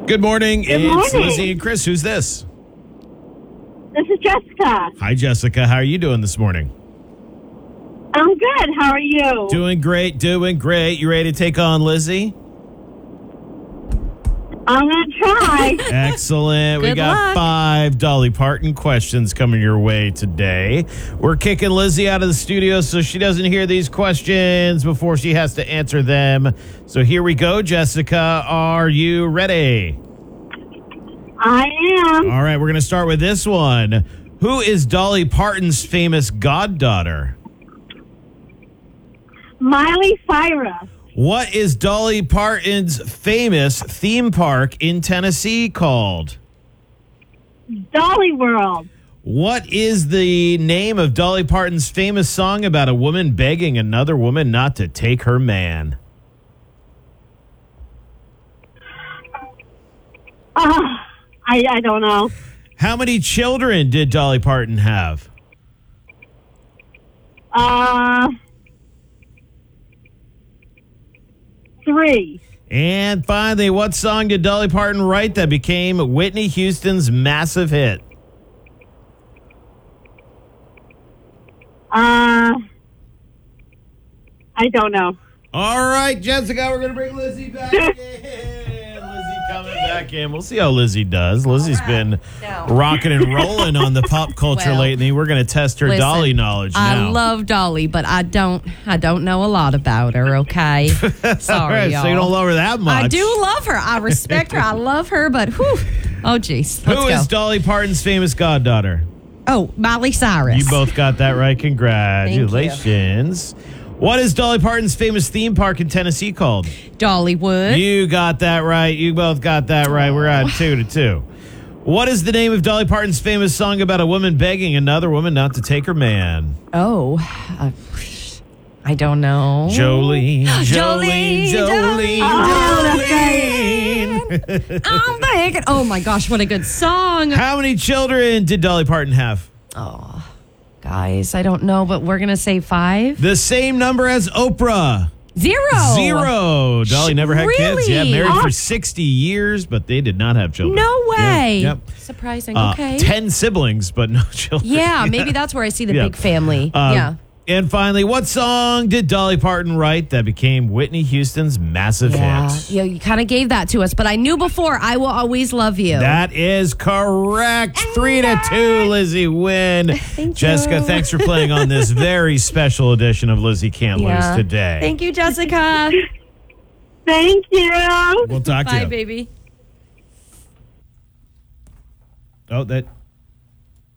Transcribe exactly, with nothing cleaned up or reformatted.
Good morning. Good it's morning. Lizzie and Chris. Who's this? This is Jessica. Hi, Jessica. How are you doing this morning? I'm good. How are you? Doing great. Doing great. You ready to take on Lizzie? I'm going to try. Excellent. We Good got luck. five Dolly Parton questions coming your way today. We're kicking Lizzie out of the studio so she doesn't hear these questions before she has to answer them. So here we go, Jessica. Are you ready? I am. All right, we're going to start with this one. Who is Dolly Parton's famous goddaughter? Miley Cyrus. What is Dolly Parton's famous theme park in Tennessee called? Dolly World. What is the name of Dolly Parton's famous song about a woman begging another woman not to take her man? Uh, I, I don't know. How many children did Dolly Parton have? Uh, three. And finally, what song did Dolly Parton write that became Whitney Houston's massive hit? Uh, I don't know. All right, Jessica, we're going to bring Lizzie back in. Lizzie coming back in. We'll see how Lizzie does. Lizzie's been No. rocking and rolling on the pop culture Well, lately. We're going to test her listen, Dolly knowledge I now. love Dolly, but I don't. I don't know a lot about her. Okay, sorry, All right, y'all. so you don't love her that much. I do love her. I respect her. I love her, but whew. Oh, geez. Let's Who go. is Dolly Parton's famous goddaughter? Oh, Miley Cyrus. You both got that right. Congratulations. What is Dolly Parton's famous theme park in Tennessee called? Dollywood. You got that right. You both got that right. We're at two to two. What is the name of Dolly Parton's famous song about a woman begging another woman not to take her man? Oh, uh, I don't know. Jolene, Jolene, Jolene, Jolene, Jolene. Jolene. I'm begging. Oh my gosh, what a good song. How many children did Dolly Parton have? Oh, guys, I don't know, but we're gonna say five. The same number as Oprah. Zero. Zero. Dolly never had kids. Really? Yeah, married Oh. for sixty years, but they did not have children. No way. Yep. Surprising. Uh, Okay. ten siblings, but no children. Yeah, maybe that's where I see the Yeah. big family. Um, yeah. And finally, what song did Dolly Parton write that became Whitney Houston's massive Yeah. hit? Yeah, you kind of gave that to us, but I knew before I Will Always Love You. That is correct. Three to two, Lizzie win. Thank Jessica, you. thanks for playing on this very special edition of Lizzie Can't Yeah. Lose today. Thank you, Jessica. Thank you. We'll talk to Bye, you. baby. Oh, that